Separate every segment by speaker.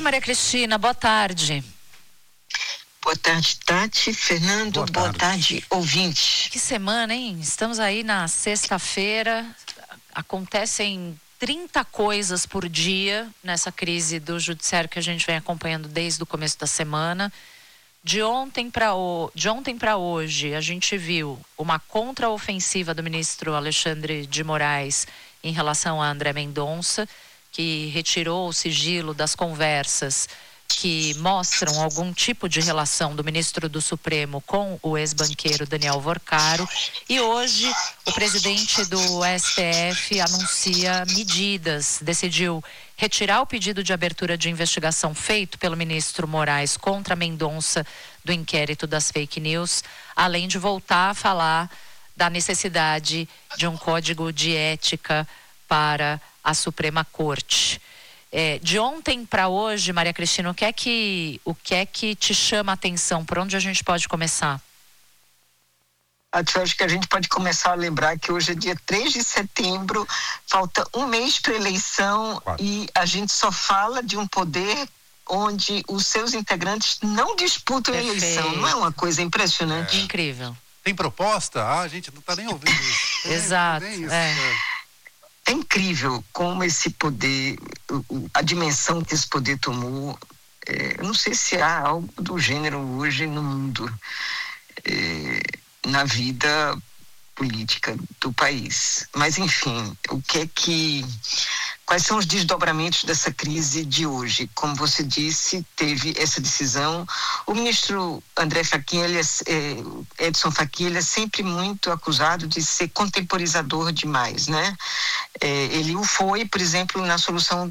Speaker 1: Oi, Maria Cristina, boa tarde.
Speaker 2: Boa tarde, Tati, Fernando, boa tarde, ouvinte.
Speaker 1: Que semana, hein? Estamos aí na sexta-feira, acontecem 30 coisas por dia nessa crise do judiciário que a gente vem acompanhando desde o começo da semana. De ontem para hoje, a gente viu uma contraofensiva do ministro Alexandre de Moraes em relação a André Mendonça, que retirou o sigilo das conversas que mostram algum tipo de relação do ministro do Supremo com o ex-banqueiro Daniel Vorcaro. E hoje o presidente do STF anuncia medidas, decidiu retirar o pedido de abertura de investigação feito pelo ministro Moraes contra Mendonça do inquérito das fake news, além de voltar a falar da necessidade de um código de ética para a Suprema Corte. De ontem para hoje, Maria Cristina, o que é que te chama a atenção? Por onde a gente pode começar?
Speaker 2: Eu acho que a gente pode começar a lembrar que hoje é dia 3 de setembro, falta um mês para a eleição e a gente só fala de um poder onde os seus integrantes não disputam a eleição. Não é uma coisa impressionante?
Speaker 1: Incrível.
Speaker 3: Tem proposta? A gente não está nem ouvindo isso.
Speaker 1: Exato.
Speaker 2: É incrível como esse poder, a dimensão que esse poder tomou. Eu não sei se há algo do gênero hoje no mundo, na vida política do país. Mas, enfim, quais são os desdobramentos dessa crise de hoje? Como você disse, teve essa decisão. O ministro Edson Fachin, ele é sempre muito acusado de ser contemporizador demais, né? Ele o foi, por exemplo, na solução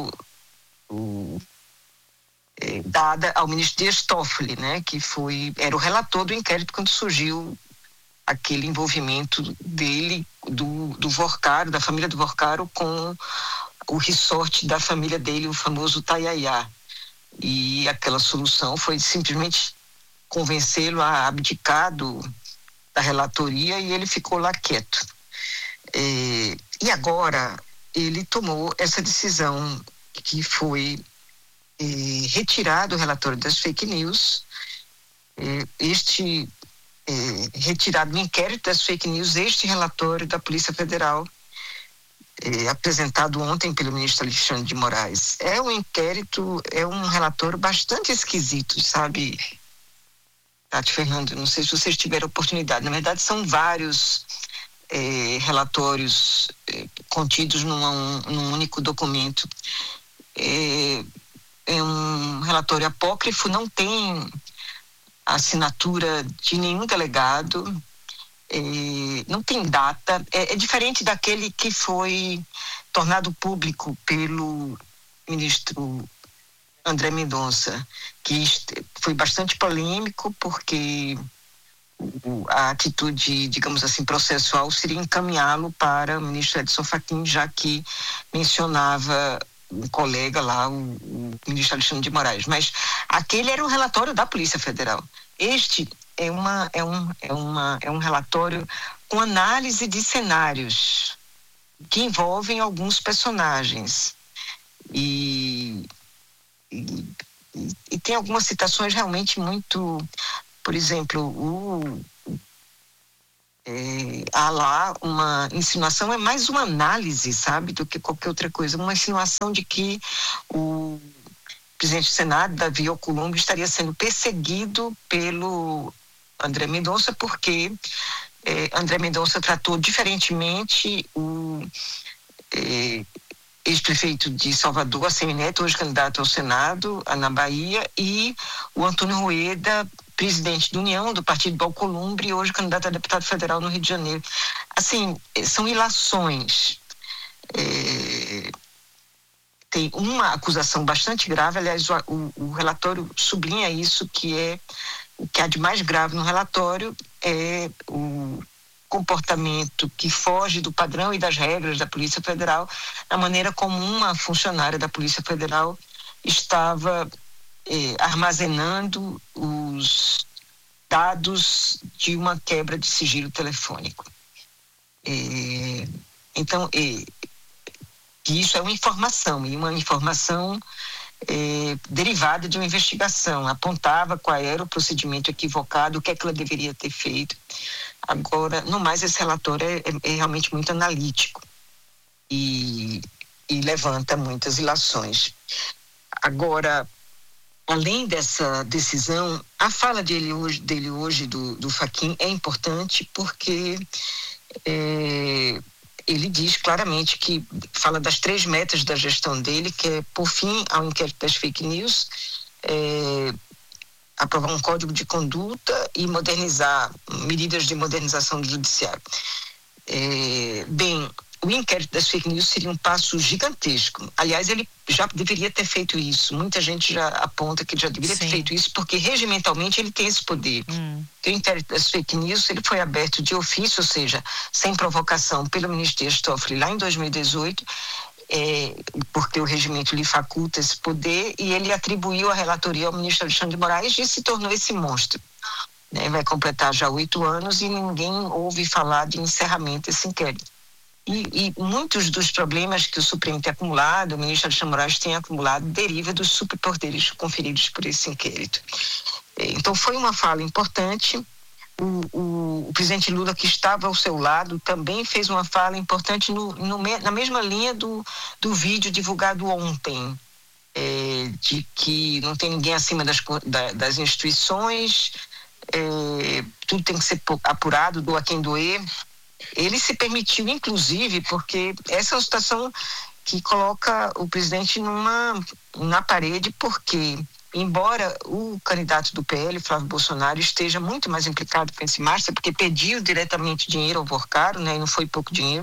Speaker 2: dada ao ministro Dias Toffoli, né? Que era o relator do inquérito quando surgiu aquele envolvimento dele, do Vorcaro, da família do Vorcaro, com o resort da família dele, o famoso Taiaiá. E aquela solução foi simplesmente convencê-lo a abdicar da relatoria e ele ficou lá quieto. E agora ele tomou essa decisão que foi retirar do relatório das fake news, retirado do inquérito das fake news, este relatório da Polícia Federal, apresentado ontem pelo ministro Alexandre de Moraes. É um inquérito, é um relatório bastante esquisito, sabe, Tati, Fernando? Não sei se vocês tiveram oportunidade. Na verdade, são vários relatórios contidos num único documento. É um relatório apócrifo, não tem assinatura de nenhum delegado, não tem data, é diferente daquele que foi tornado público pelo ministro André Mendonça, que foi bastante polêmico porque a atitude, digamos assim, processual seria encaminhá-lo para o ministro Edson Fachin, já que mencionava um colega lá, o ministro Alexandre de Moraes. Mas aquele era um relatório da Polícia Federal. Este é um relatório com análise de cenários que envolvem alguns personagens. E tem algumas citações realmente muito... Por exemplo, há lá uma insinuação, é mais uma análise, sabe, do que qualquer outra coisa. Uma insinuação de que o presidente do Senado, Davi Alcolumbre, estaria sendo perseguido pelo André Mendonça porque André Mendonça tratou diferentemente o ex-prefeito de Salvador, Assemineto, hoje candidato ao Senado, na Bahia, e o Antônio Rueda, presidente da União, do partido do Alcolumbre, hoje candidato a deputado federal no Rio de Janeiro. Assim, são ilações. Tem uma acusação bastante grave, aliás, o relatório sublinha isso, que o que há de mais grave no relatório é o comportamento que foge do padrão e das regras da Polícia Federal, a maneira como uma funcionária da Polícia Federal estava armazenando os dados de uma quebra de sigilo telefônico. Então, isso é uma informação, e uma informação derivada de uma investigação, apontava qual era o procedimento equivocado, o que é que ela deveria ter feito. Agora, no mais, esse relatório é realmente muito analítico e levanta muitas ilações. Agora, além dessa decisão, a fala dele hoje do Fachin, é importante porque ele diz claramente que fala das 3 metas da gestão dele, que é por fim ao inquérito das fake news, aprovar um código de conduta e modernizar, medidas de modernização do judiciário. O inquérito das fake news seria um passo gigantesco. Aliás, ele já deveria ter feito isso. Muita gente já aponta que ele já deveria ter feito isso, porque regimentalmente ele tem esse poder. O inquérito das fake news ele foi aberto de ofício, ou seja, sem provocação, pelo ministro Dias Toffoli lá em 2018, porque o regimento lhe faculta esse poder, e ele atribuiu a relatoria ao ministro Alexandre de Moraes e se tornou esse monstro. Vai completar já 8 anos e ninguém ouve falar de encerramento desse inquérito. E muitos dos problemas que o Supremo tem acumulado, o ministro Alexandre de Moraes tem acumulado, deriva dos superpoderes conferidos por esse inquérito. Então, foi uma fala importante. O presidente Lula, que estava ao seu lado, também fez uma fala importante na mesma linha do vídeo divulgado ontem, de que não tem ninguém acima das instituições, tudo tem que ser apurado, doa quem doer. Ele se permitiu, inclusive, porque essa é uma situação que coloca o presidente na parede, porque, embora o candidato do PL, Flávio Bolsonaro, esteja muito mais implicado com esse Márcia, porque pediu diretamente dinheiro ao Porcaro, e não foi pouco dinheiro,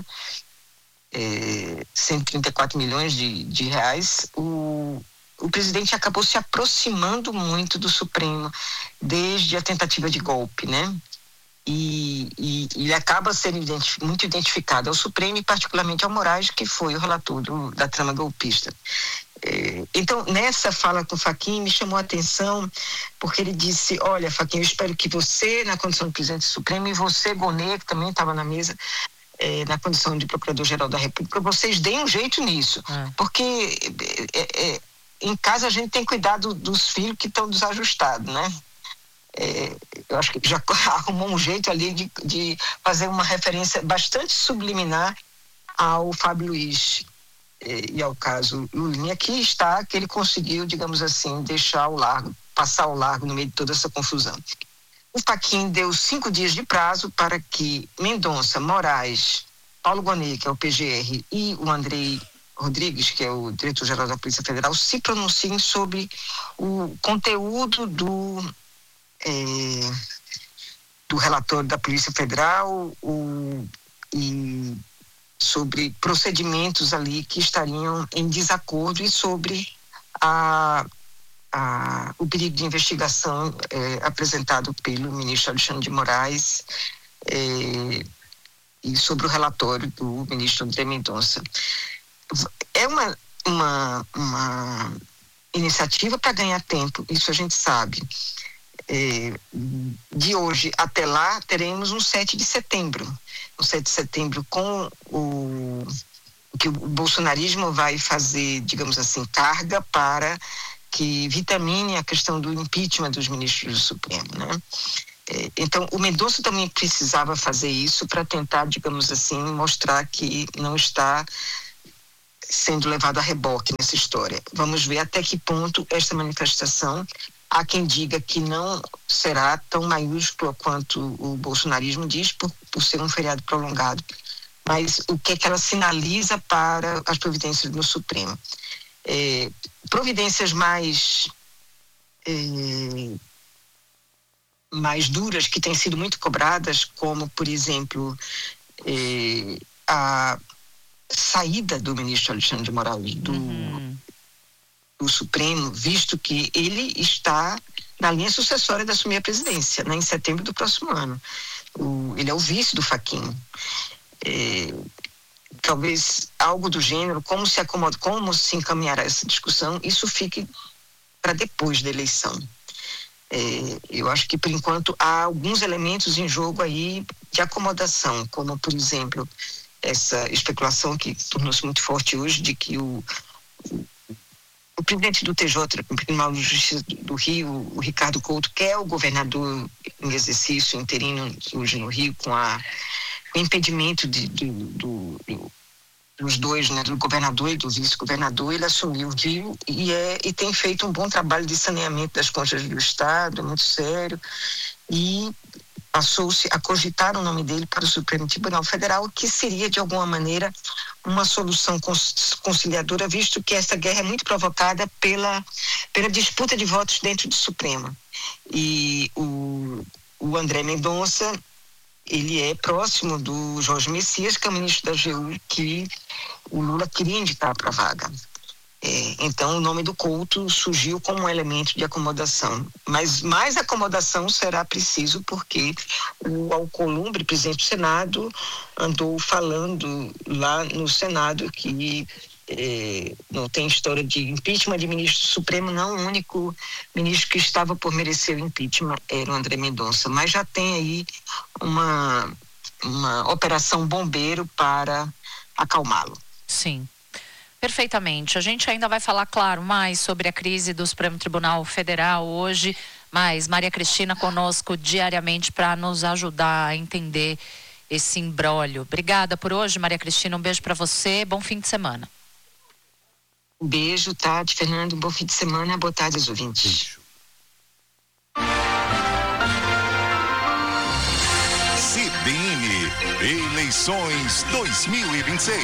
Speaker 2: 134 milhões de reais, o presidente acabou se aproximando muito do Supremo desde a tentativa de golpe, E ele acaba sendo muito identificado ao Supremo e particularmente ao Moraes, que foi o relator da trama golpista. Então, nessa fala com o Fachin, me chamou a atenção, porque ele disse: olha, Fachin, eu espero que você, na condição de presidente do Supremo, e você, Gonê, que também estava na mesa, na condição de Procurador-Geral da República, vocês deem um jeito nisso, porque em casa a gente tem cuidado dos filhos que estão desajustados, eu acho que já arrumou um jeito ali de fazer uma referência bastante subliminar ao Fábio Luiz e ao caso Lulinha. Aqui está que ele conseguiu, digamos assim, passar ao largo no meio de toda essa confusão. O Fachin deu 5 dias de prazo para que Mendonça, Moraes, Paulo Gonet, que é o PGR, e o Andrei Rodrigues, que é o diretor-geral da Polícia Federal, se pronunciem sobre o conteúdo do relatório da Polícia Federal e sobre procedimentos ali que estariam em desacordo e sobre o pedido de investigação apresentado pelo ministro Alexandre de Moraes e sobre o relatório do ministro André Mendonça. É uma iniciativa para ganhar tempo, isso a gente sabe. De hoje até lá teremos um 7 de setembro. Um 7 de setembro com o que o bolsonarismo vai fazer, digamos assim, carga para que vitamine a questão do impeachment dos ministros do Supremo, Então, o Mendonça também precisava fazer isso para tentar, digamos assim, mostrar que não está sendo levado a reboque nessa história. Vamos ver até que ponto esta manifestação. Há quem diga que não será tão maiúscula quanto o bolsonarismo diz, por ser um feriado prolongado. Mas o que é que ela sinaliza para as providências no Supremo? Providências mais duras, que têm sido muito cobradas, como, por exemplo, a saída do ministro Alexandre de Moraes do Supremo, visto que ele está na linha sucessória de assumir a presidência, em setembro do próximo ano. Ele é o vice do Fachin. Talvez algo do gênero, como se encaminhará essa discussão, isso fique para depois da eleição. Eu acho que, por enquanto, há alguns elementos em jogo aí de acomodação, como, por exemplo, essa especulação que tornou-se muito forte hoje de que o presidente do TJ, Tribunal de Justiça do Rio, o Ricardo Couto, que é o governador em exercício interino hoje no Rio, com o impedimento dos dois, né, do governador e do vice-governador, ele assumiu o Rio e tem feito um bom trabalho de saneamento das contas do Estado, muito sério, e passou-se a cogitar o nome dele para o Supremo Tribunal Federal, que seria, de alguma maneira, uma solução conciliadora, visto que essa guerra é muito provocada pela disputa de votos dentro do Supremo. E o André Mendonça, ele é próximo do Jorge Messias, que é o ministro da AGU, que o Lula queria indicar para a vaga. Então, o nome do Couto surgiu como um elemento de acomodação. Mas mais acomodação será preciso, porque o Alcolumbre, presidente do Senado, andou falando lá no Senado que não tem história de impeachment de ministro do Supremo, não. O único ministro que estava por merecer o impeachment era o André Mendonça. Mas já tem aí uma operação bombeiro para acalmá-lo.
Speaker 1: Sim. Perfeitamente. A gente ainda vai falar, claro, mais sobre a crise do Supremo Tribunal Federal hoje, mas Maria Cristina conosco diariamente para nos ajudar a entender esse imbróglio. Obrigada por hoje, Maria Cristina. Um beijo para você. Bom fim de semana.
Speaker 2: Um beijo, Tati, Fernando. Um bom fim de semana. Boa tarde aos ouvintes.
Speaker 4: CBN Eleições 2026.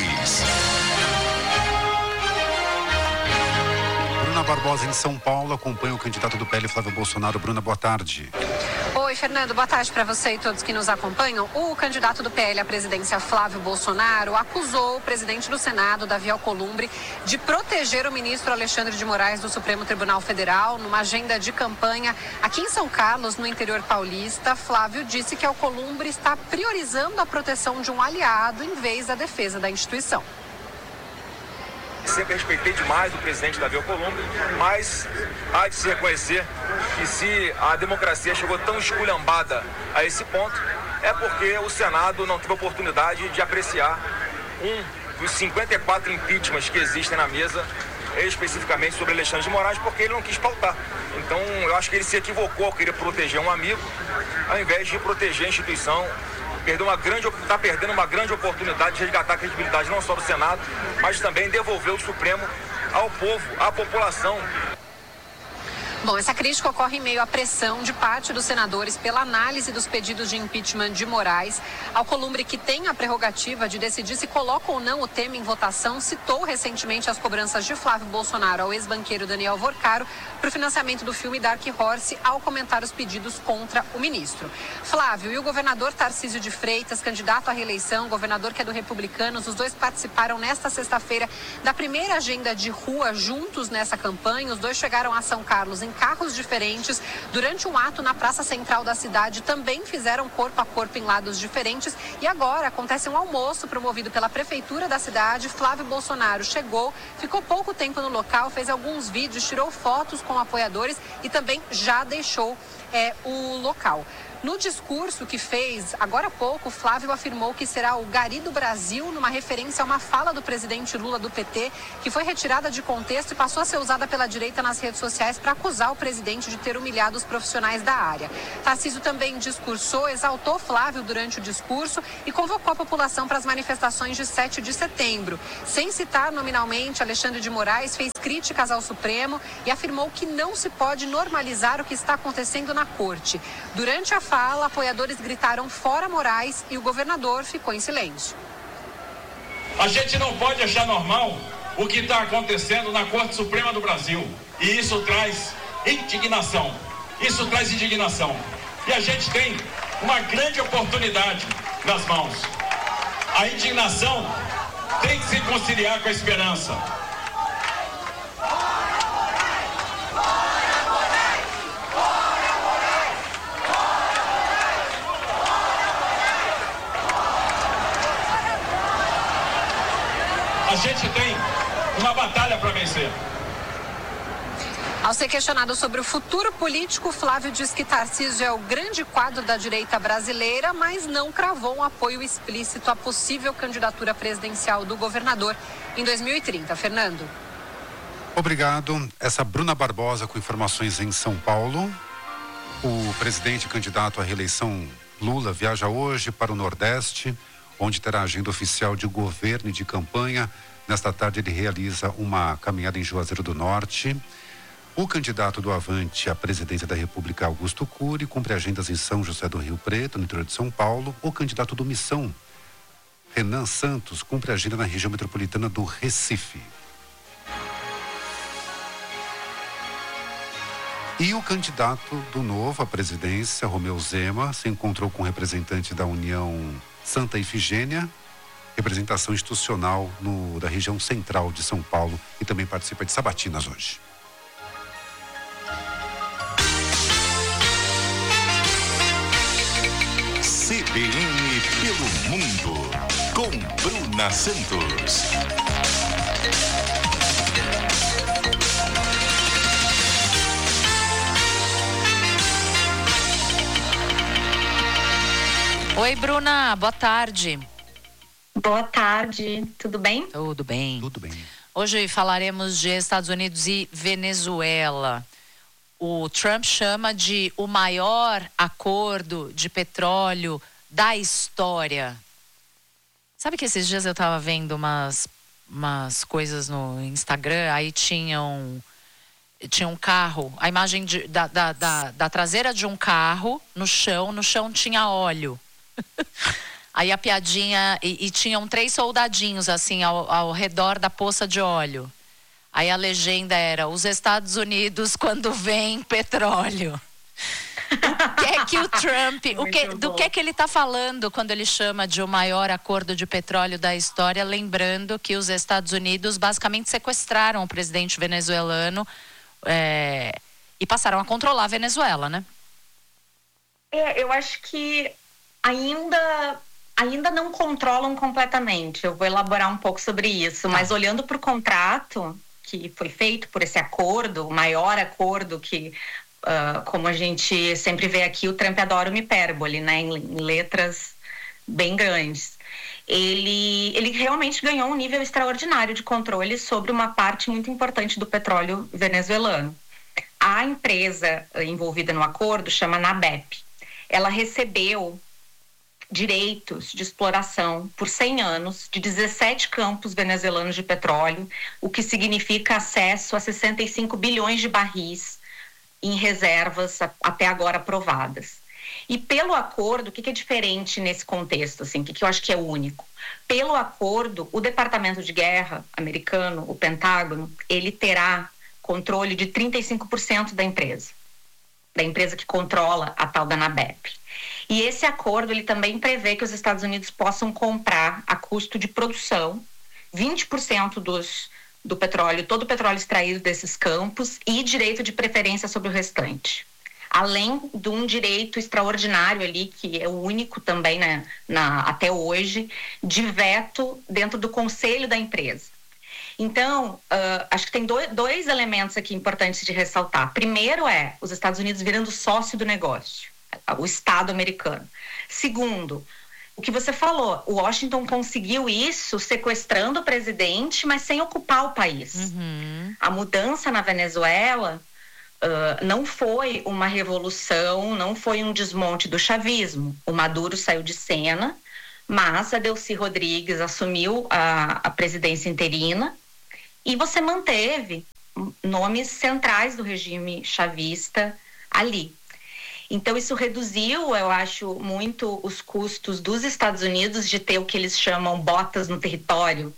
Speaker 3: Bruna Barbosa, em São Paulo, acompanha o candidato do PL, Flávio Bolsonaro. Bruna, boa tarde.
Speaker 5: Oi, Fernando, boa tarde para você e todos que nos acompanham. O candidato do PL à presidência, Flávio Bolsonaro, acusou o presidente do Senado, Davi Alcolumbre, de proteger o ministro Alexandre de Moraes do Supremo Tribunal Federal numa agenda de campanha aqui em São Carlos, no interior paulista. Flávio disse que Alcolumbre está priorizando a proteção de um aliado em vez da defesa da instituição.
Speaker 6: Sempre respeitei demais o presidente Davi Alcolumbre, mas há de se reconhecer que se a democracia chegou tão esculhambada a esse ponto, é porque o Senado não teve oportunidade de apreciar um dos 54 impeachments que existem na mesa, especificamente sobre Alexandre de Moraes, porque ele não quis pautar. Então, eu acho que ele se equivocou ao querer proteger um amigo, ao invés de proteger a instituição. Está perdendo uma grande oportunidade de resgatar a credibilidade não só do Senado, mas também devolver o Supremo ao povo, à população.
Speaker 5: Bom, essa crítica ocorre em meio à pressão de parte dos senadores pela análise dos pedidos de impeachment de Moraes. Alcolumbre, que tem a prerrogativa de decidir se coloca ou não o tema em votação, citou recentemente as cobranças de Flávio Bolsonaro ao ex-banqueiro Daniel Vorcaro para o financiamento do filme Dark Horse, ao comentar os pedidos contra o ministro. Flávio e o governador Tarcísio de Freitas, candidato à reeleição, governador que é do Republicanos, os dois participaram nesta sexta-feira da primeira agenda de rua juntos nessa campanha. Os dois chegaram a São Carlos em carros diferentes. Durante um ato na praça central da cidade, também fizeram corpo a corpo em lados diferentes. E agora acontece um almoço promovido pela prefeitura da cidade. Flávio Bolsonaro chegou, ficou pouco tempo no local, fez alguns vídeos, tirou fotos com apoiadores e também já deixou o local. No discurso que fez agora há pouco, Flávio afirmou que será o Gari do Brasil, numa referência a uma fala do presidente Lula do PT, que foi retirada de contexto e passou a ser usada pela direita nas redes sociais para acusar o presidente de ter humilhado os profissionais da área. Tarcísio também discursou, exaltou Flávio durante o discurso e convocou a população para as manifestações de 7 de setembro. Sem citar nominalmente, Alexandre de Moraes fez críticas ao Supremo e afirmou que não se pode normalizar o que está acontecendo na corte. Durante a fala, apoiadores gritaram fora Moraes e o governador ficou em silêncio.
Speaker 7: A gente não pode achar normal o que está acontecendo na Corte Suprema do Brasil. E isso traz indignação. Isso traz indignação. E a gente tem uma grande oportunidade nas mãos. A indignação tem que se conciliar com a esperança. A gente tem uma batalha para vencer.
Speaker 5: Ao ser questionado sobre o futuro político, Flávio diz que Tarcísio é o grande quadro da direita brasileira, mas não cravou um apoio explícito à possível candidatura presidencial do governador em 2030. Fernando.
Speaker 3: Obrigado. Essa Bruna Barbosa com informações em São Paulo. O presidente candidato à reeleição Lula viaja hoje para o Nordeste, onde terá agenda oficial de governo e de campanha. Nesta tarde ele realiza uma caminhada em Juazeiro do Norte. O candidato do Avante à presidência da República, Augusto Cury, cumpre agendas em São José do Rio Preto, no interior de São Paulo. O candidato do Missão, Renan Santos, cumpre agenda na região metropolitana do Recife. E o candidato do Novo à presidência, Romeu Zema, se encontrou com representante da União Santa Ifigênia, representação institucional da região central de São Paulo, e também participa de sabatinas hoje.
Speaker 4: CBN pelo Mundo, com Bruna Santos.
Speaker 1: Oi, Bruna, boa tarde.
Speaker 8: Boa tarde, tudo bem?
Speaker 1: Tudo bem.
Speaker 3: Tudo bem.
Speaker 1: Hoje falaremos de Estados Unidos e Venezuela. O Trump chama de o maior acordo de petróleo da história. Sabe que esses dias eu estava vendo umas coisas no Instagram, aí tinha um carro, a imagem da traseira de um carro no chão tinha óleo. Aí a piadinha, e tinham 3 soldadinhos assim ao redor da poça de óleo. Aí a legenda era: os Estados Unidos quando vem petróleo. O que é que o Trump, do que ele está falando quando ele chama de o maior acordo de petróleo da história, lembrando que os Estados Unidos basicamente sequestraram o presidente venezuelano e passaram a controlar a Venezuela, né?
Speaker 8: Eu acho que ainda não controlam completamente. Eu vou elaborar um pouco sobre isso, mas olhando para o contrato que foi feito por esse acordo, o maior acordo que, como a gente sempre vê aqui, o Trump adora uma hipérbole, né, em letras bem grandes. Ele realmente ganhou um nível extraordinário de controle sobre uma parte muito importante do petróleo venezuelano. A empresa envolvida no acordo chama NABEP. Ela recebeu direitos de exploração por 100 anos de 17 campos venezuelanos de petróleo, o que significa acesso a 65 bilhões de barris em reservas até agora aprovadas. E pelo acordo, o que é diferente nesse contexto, assim, o que eu acho que é único? Pelo acordo, o Departamento de Guerra americano, o Pentágono, ele terá controle de 35% da empresa que controla a tal da NABEP. E esse acordo, ele também prevê que os Estados Unidos possam comprar a custo de produção 20% do petróleo, todo o petróleo extraído desses campos, e direito de preferência sobre o restante. Além de um direito extraordinário ali, que é o único também, né, até hoje, de veto dentro do conselho da empresa. Então, acho que tem dois elementos aqui importantes de ressaltar. Primeiro os Estados Unidos virando sócio do negócio, o Estado americano. Segundo, o que você falou, o Washington conseguiu isso sequestrando o presidente, mas sem ocupar o país. Uhum. A mudança na Venezuela não foi uma revolução, não foi um desmonte do chavismo. O Maduro saiu de cena, mas a Delcy Rodrigues assumiu a presidência interina e você manteve nomes centrais do regime chavista ali. Então, isso reduziu, eu acho, muito os custos dos Estados Unidos de ter o que eles chamam botas no território,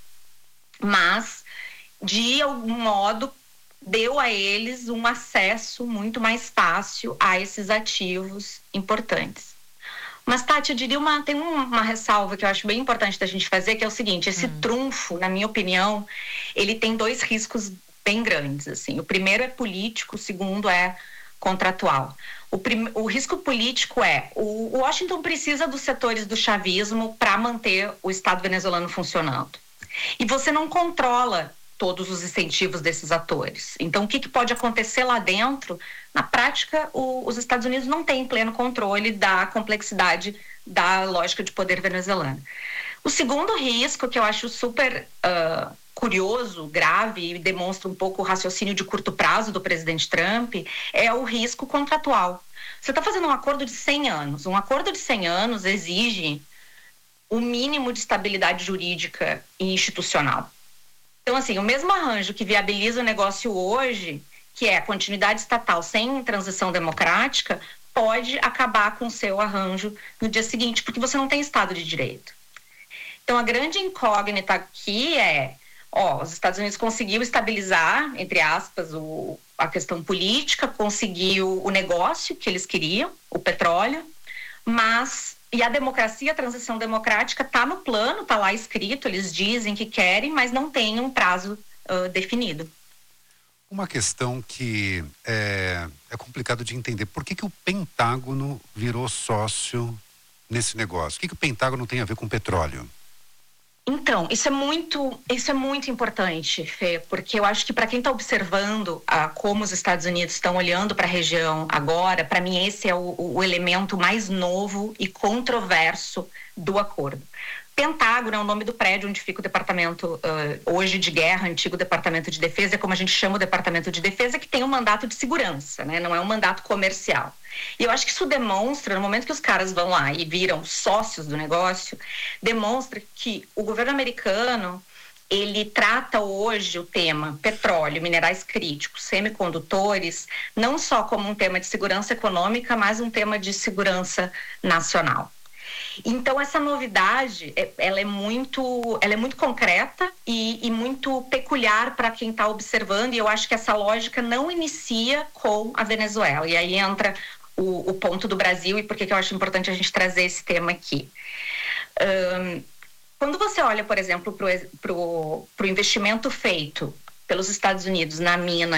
Speaker 8: mas, de algum modo, deu a eles um acesso muito mais fácil a esses ativos importantes. Mas, Tati, eu diria tem uma ressalva que eu acho bem importante da gente fazer, que é o seguinte: esse trunfo, na minha opinião, ele tem 2 riscos bem grandes, assim. O primeiro é político, o segundo é contratual. O risco político o Washington precisa dos setores do chavismo para manter o Estado venezuelano funcionando. E você não controla todos os incentivos desses atores. Então, o que pode acontecer lá dentro? Na prática, os Estados Unidos não têm pleno controle da complexidade da lógica de poder venezuelana. O segundo risco, que eu acho super curioso, grave e demonstra um pouco o raciocínio de curto prazo do presidente Trump, é o risco contratual. Você está fazendo um acordo de 100 anos. Um acordo de 100 anos exige o mínimo de estabilidade jurídica e institucional. Então, assim, o mesmo arranjo que viabiliza o negócio hoje, que é a continuidade estatal sem transição democrática, pode acabar com o seu arranjo no dia seguinte, porque você não tem Estado de Direito. Então, a grande incógnita aqui é, os Estados Unidos conseguiu estabilizar, entre aspas, a questão política, conseguiu o negócio que eles queriam, o petróleo, e a democracia, a transição democrática está no plano, está lá escrito, eles dizem que querem, mas não tem um prazo definido.
Speaker 3: Uma questão que é complicado de entender. Por que o Pentágono virou sócio nesse negócio? O que o Pentágono tem a ver com petróleo?
Speaker 8: Então, isso é muito importante, Fê, porque eu acho que para quem está observando como os Estados Unidos estão olhando para a região agora, para mim esse é o elemento mais novo e controverso do acordo. Pentágono é o nome do prédio onde fica o departamento hoje de guerra, antigo departamento de defesa, é como a gente chama o departamento de defesa, que tem um mandato de segurança, né? Não é um mandato comercial. E eu acho que isso demonstra, no momento que os caras vão lá e viram sócios do negócio, demonstra que o governo americano, ele trata hoje o tema petróleo, minerais críticos, semicondutores, não só como um tema de segurança econômica, mas um tema de segurança nacional. Então, essa novidade, ela é muito concreta e muito peculiar para quem está observando, e eu acho que essa lógica não inicia com a Venezuela. E aí entra o ponto do Brasil e por que eu acho importante a gente trazer esse tema aqui. Quando você olha, por exemplo, para o investimento feito pelos Estados Unidos na mina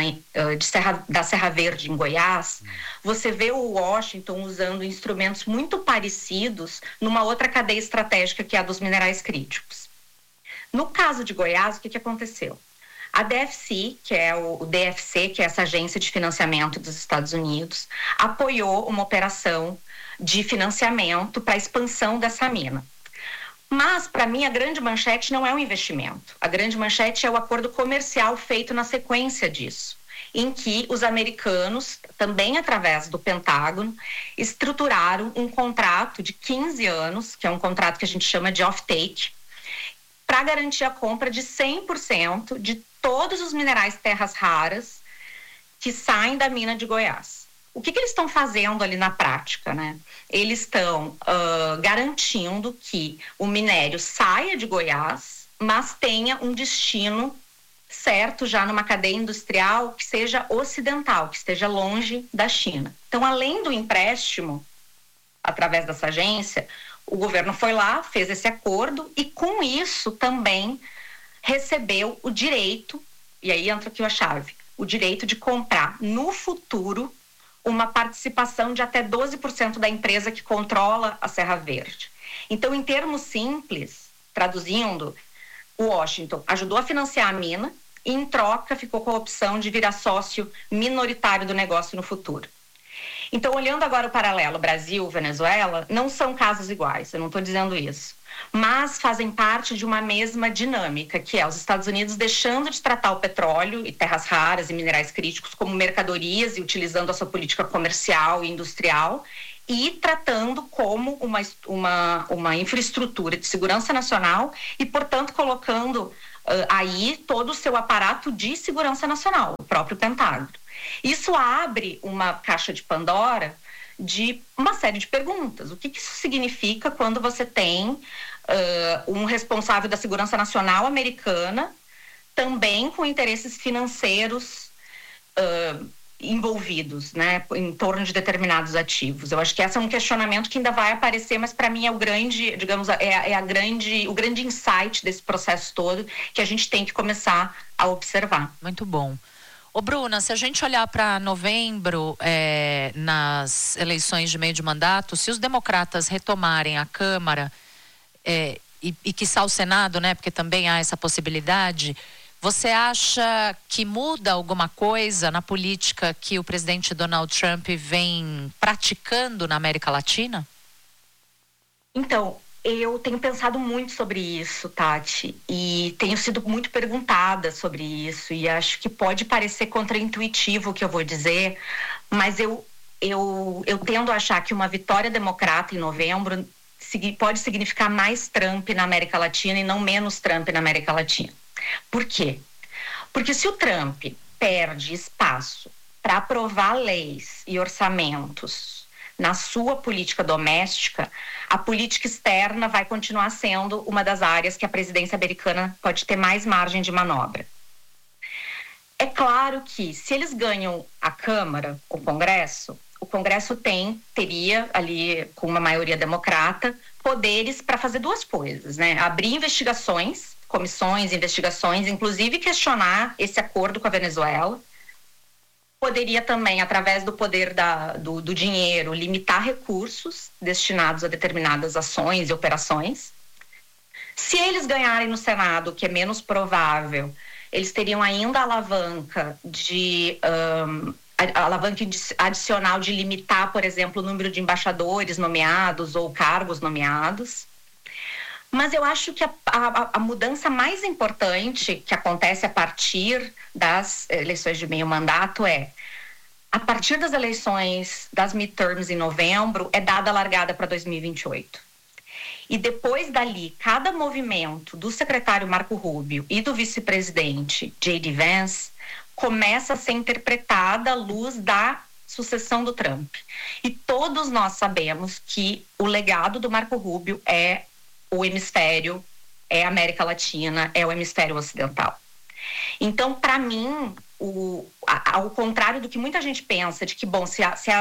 Speaker 8: da Serra Verde, em Goiás, você vê o Washington usando instrumentos muito parecidos numa outra cadeia estratégica, que é a dos minerais críticos. No caso de Goiás, o que aconteceu? A DFC, que é o DFC, que é essa agência de financiamento dos Estados Unidos, apoiou uma operação de financiamento para a expansão dessa mina. Mas, para mim, a grande manchete não é o investimento. A grande manchete é o acordo comercial feito na sequência disso, em que os americanos, também através do Pentágono, estruturaram um contrato de 15 anos, que é um contrato que a gente chama de off-take, para garantir a compra de 100% de todos os minerais terras raras que saem da mina de Goiás. O que eles estão fazendo ali na prática, né? Eles estão garantindo que o minério saia de Goiás, mas tenha um destino certo já numa cadeia industrial que seja ocidental, que esteja longe da China. Então, além do empréstimo, através dessa agência, o governo foi lá, fez esse acordo e, com isso, também recebeu o direito, e aí entra aqui a chave, o direito de comprar no futuro uma participação de até 12% da empresa que controla a Serra Verde. Então, em termos simples, traduzindo, o Washington ajudou a financiar a mina e, em troca, ficou com a opção de virar sócio minoritário do negócio no futuro. Então, olhando agora o paralelo Brasil-Venezuela, não são casos iguais, eu não estou dizendo isso, mas fazem parte de uma mesma dinâmica, que é os Estados Unidos deixando de tratar o petróleo e terras raras e minerais críticos como mercadorias e utilizando a sua política comercial e industrial e tratando como uma infraestrutura de segurança nacional e, portanto, colocando aí todo o seu aparato de segurança nacional, o próprio Pentágono. Isso abre uma caixa de Pandora de uma série de perguntas. O que isso significa quando você tem um responsável da segurança nacional americana também com interesses financeiros envolvidos, né, em torno de determinados ativos? Eu acho que esse é um questionamento que ainda vai aparecer, mas para mim é o grande, digamos, o grande insight desse processo todo que a gente tem que começar a observar.
Speaker 1: Muito bom. Ô Bruna, se a gente olhar para novembro, nas eleições de meio de mandato, se os democratas retomarem a Câmara e quiçá o Senado, né, porque também há essa possibilidade, você acha que muda alguma coisa na política que o presidente Donald Trump vem praticando na América Latina?
Speaker 8: Então, Eu tenho pensado muito sobre isso, Tati, e tenho sido muito perguntada sobre isso, e acho que pode parecer contraintuitivo o que eu vou dizer, mas eu tendo a achar que uma vitória democrata em novembro pode significar mais Trump na América Latina e não menos Trump na América Latina. Por quê? Porque se o Trump perde espaço para aprovar leis e orçamentos na sua política doméstica, a política externa vai continuar sendo uma das áreas que a presidência americana pode ter mais margem de manobra. É claro que, se eles ganham a Câmara, o Congresso teria ali, com uma maioria democrata, poderes para fazer duas coisas, né? Abrir investigações, comissões, investigações, inclusive questionar esse acordo com a Venezuela. Poderia também, através do poder do dinheiro, limitar recursos destinados a determinadas ações e operações. Se eles ganharem no Senado, que é menos provável, eles teriam ainda a alavanca adicional de limitar, por exemplo, o número de embaixadores nomeados ou cargos nomeados. Mas eu acho que a mudança mais importante que acontece a partir das eleições de meio mandato a partir das eleições das midterms em novembro, é dada a largada para 2028. E depois dali, cada movimento do secretário Marco Rubio e do vice-presidente J.D. Vance começa a ser interpretada à luz da sucessão do Trump. E todos nós sabemos que o legado do Marco Rubio é o hemisfério, é a América Latina, é o hemisfério ocidental. Então, para mim, ao contrário do que muita gente pensa, de que, bom, se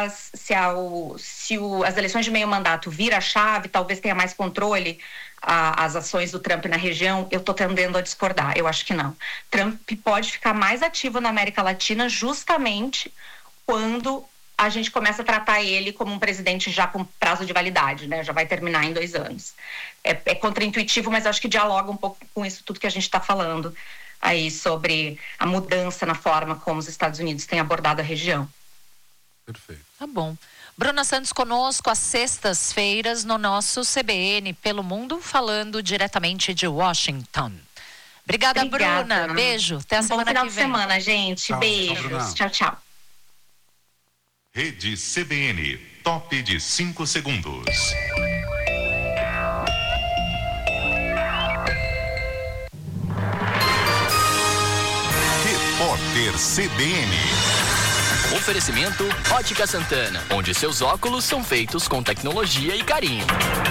Speaker 8: as eleições de meio mandato vira a chave, talvez tenha mais controle as ações do Trump na região, eu estou tendendo a discordar. Eu acho que não. Trump pode ficar mais ativo na América Latina justamente quando a gente começa a tratar ele como um presidente já com prazo de validade, né? Já vai terminar em 2 anos. É contraintuitivo, mas acho que dialoga um pouco com isso tudo que a gente está falando aí sobre a mudança na forma como os Estados Unidos têm abordado a região.
Speaker 3: Perfeito.
Speaker 1: Tá bom. Bruna Santos conosco às sextas-feiras no nosso CBN Pelo Mundo, falando diretamente de Washington. Obrigada, Bruna. Beijo. Até a semana que vem.
Speaker 8: Bom final de semana, gente.
Speaker 3: Tchau,
Speaker 8: beijos. Tchau, tchau.
Speaker 4: Rede CBN, top de 5 segundos. Repórter CBN.
Speaker 9: Oferecimento Ótica Santana, onde seus óculos são feitos com tecnologia e carinho.